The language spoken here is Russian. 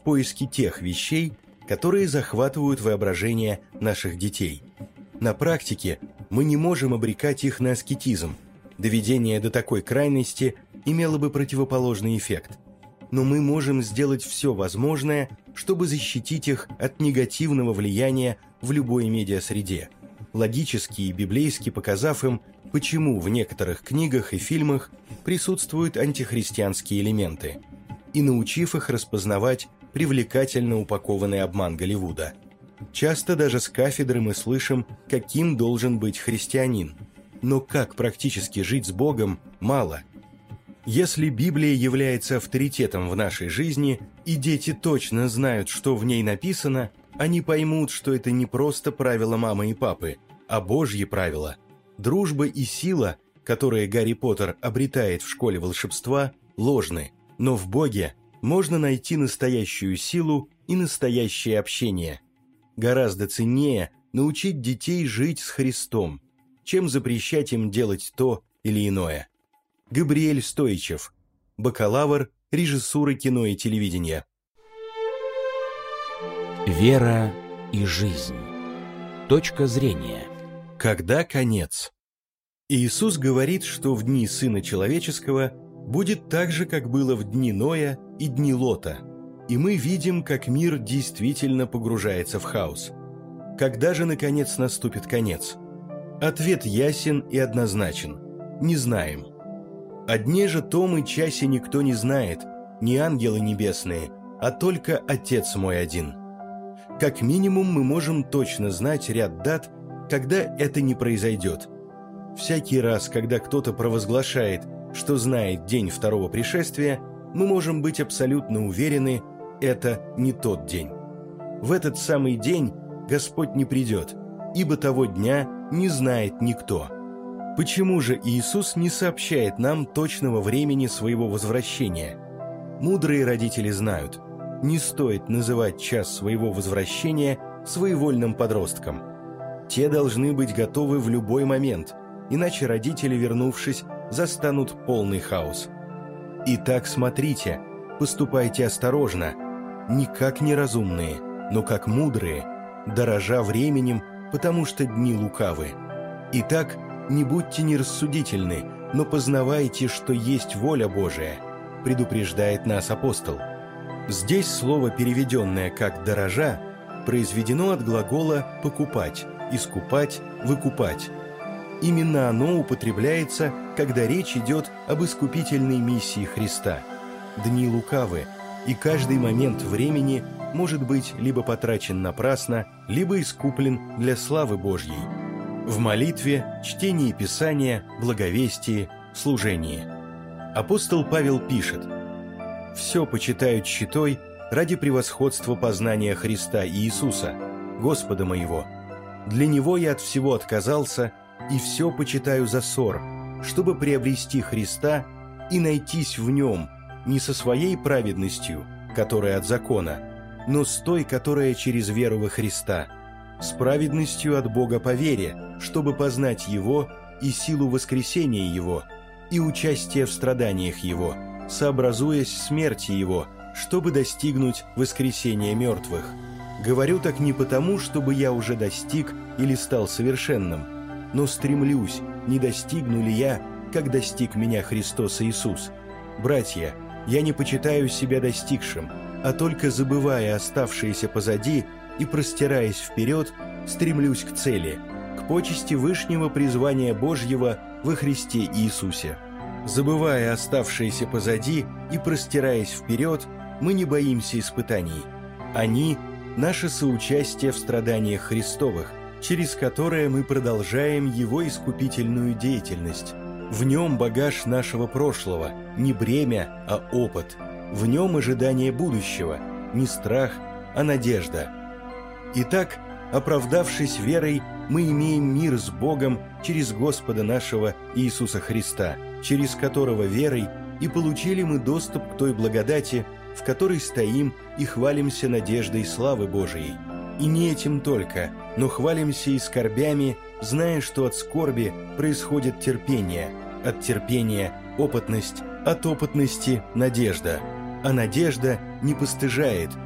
поиске тех вещей, которые захватывают воображение наших детей. На практике мы не можем обрекать их на аскетизм. Доведение до такой крайности имело бы противоположный эффект. Но мы можем сделать все возможное, чтобы защитить их от негативного влияния в любой медиасреде, логически и библейски показав им, почему в некоторых книгах и фильмах присутствуют антихристианские элементы, и научив их распознавать привлекательно упакованный обман Голливуда. Часто даже с кафедры мы слышим, каким должен быть христианин. Но как практически жить с Богом, мало. Если Библия является авторитетом в нашей жизни, и дети точно знают, что в ней написано, они поймут, что это не просто правила мамы и папы, а Божьи правила. Дружба и сила, которые Гарри Поттер обретает в школе волшебства, ложны, но в Боге можно найти настоящую силу и настоящее общение. Гораздо ценнее научить детей жить с Христом, чем запрещать им делать то или иное. Габриэль Стоичев, бакалавр режиссуры кино и телевидения. Вера и жизнь. Точка зрения. Когда конец? Иисус говорит, что в дни Сына Человеческого будет так же, как было в дни Ноя и дни Лота, и мы видим, как мир действительно погружается в хаос. Когда же, наконец, наступит конец? Ответ ясен и однозначен. Не знаем. О дне же том и часе никто не знает, не ангелы небесные, а только Отец мой один. Как минимум мы можем точно знать ряд дат, когда это не произойдет. Всякий раз, когда кто-то провозглашает, что знает день второго пришествия, мы можем быть абсолютно уверены, это не тот день. В этот самый день Господь не придет, ибо того дня не знает никто. Почему же Иисус не сообщает нам точного времени своего возвращения? Мудрые родители знают, не стоит называть час своего возвращения своевольным подростком. Те должны быть готовы в любой момент, иначе родители, вернувшись, застанут полный хаос. Итак, смотрите, поступайте осторожно, не как неразумные, но как мудрые, дорожа временем, потому что дни лукавы. Итак, не будьте нерассудительны, но познавайте, что есть воля Божия, предупреждает нас апостол. Здесь слово, переведенное как «дорожа», произведено от глагола «покупать», «искупать», «выкупать». Именно оно употребляется, когда речь идет об искупительной миссии Христа. Дни лукавы, и каждый момент времени может быть либо потрачен напрасно, либо искуплен для славы Божьей. В молитве, чтении Писания, благовестии, служении. Апостол Павел пишет: «Все почитают считой ради превосходства познания Христа и Иисуса, Господа моего. Для Него я от всего отказался, и все почитаю за ссор, чтобы приобрести Христа и найтись в Нем, не со своей праведностью, которая от закона, но с той, которая через веру во Христа, с праведностью от Бога по вере, чтобы познать Его и силу воскресения Его, и участие в страданиях Его, сообразуясь смерти Его, чтобы достигнуть воскресения мертвых. Говорю так не потому, чтобы я уже достиг или стал совершенным, но стремлюсь, не достигну ли я, как достиг меня Христос Иисус. Братья, я не почитаю себя достигшим, а только забывая оставшееся позади и простираясь вперед, стремлюсь к цели, к почести вышнего призвания Божьего во Христе Иисусе. Забывая оставшееся позади и простираясь вперед, мы не боимся испытаний. Они – наше соучастие в страданиях Христовых, через которое мы продолжаем Его искупительную деятельность. В нем багаж нашего прошлого, не бремя, а опыт. В нем ожидание будущего, не страх, а надежда. Итак, оправдавшись верой, мы имеем мир с Богом через Господа нашего Иисуса Христа, через которого верой и получили мы доступ к той благодати, в которой стоим и хвалимся надеждой славы Божией. И не этим только, но хвалимся и скорбями, зная, что от скорби происходит терпение, от терпения – опытность, от опытности – надежда. А надежда не постыжает,